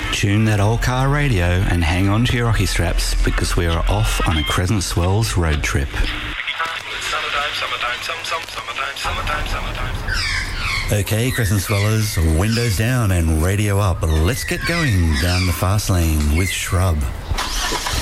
Tune that old car radio and hang on to your hockey straps because we are off on a Crescent Swells road trip. Okay, Crescent Swellers, windows down and radio up. Let's get going down the fast lane with Shrub.